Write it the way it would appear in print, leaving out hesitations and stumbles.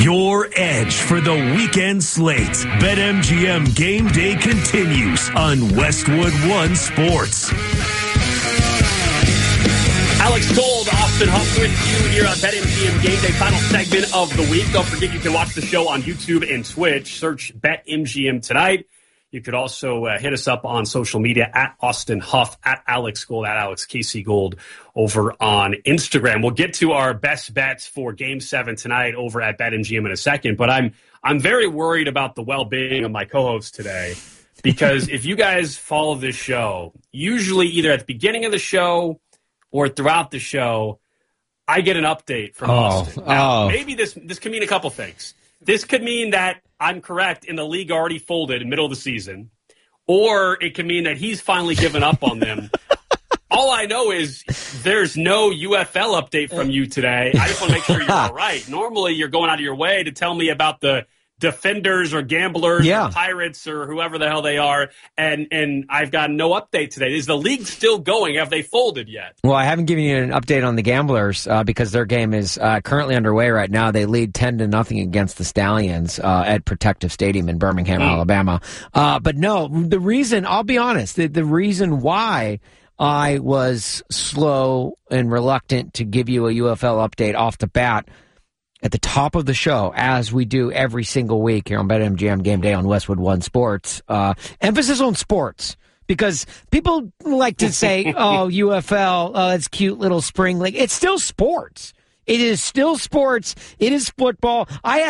your edge for the weekend slate. BetMGM Game Day continues on Westwood One Sports. Alex Gold, Austin Huff with you here on BetMGM Game Day, final segment of the week. Don't forget you can watch the show on YouTube and Twitch. Search BetMGM tonight. You could also hit us up on social media at Austin Huff, at Alex Gold, at Alex Casey Gold over on Instagram. We'll get to our best bets for Game 7 tonight over at BetMGM in a second, but I'm very worried about the well-being of my co-host today because if you guys follow this show, usually either at the beginning of the show or throughout the show, I get an update from Austin. Now, maybe this could mean a couple things. This could mean that I'm correct and the league already folded in the middle of the season, or it could mean that he's finally given up on them. All I know is there's no UFL update from you today. I just want to make sure you're all right. Normally, you're going out of your way to tell me about the Defenders or Gamblers or Pirates or whoever the hell they are, and I've got no update today. Is the league still going? Have they folded yet? Well, I haven't given you an update on the Gamblers because their game is currently underway right now. They lead 10-0 against the Stallions at Protective Stadium in Birmingham, Alabama. But no, the reason, I'll be honest, the reason why I was slow and reluctant to give you a UFL update off the bat at the top of the show, as we do every single week here on BetMGM Game Day on Westwood One Sports. Emphasis on sports, because people like to say, oh, UFL, it's cute little spring league. It's still sports. It is still sports. It is football.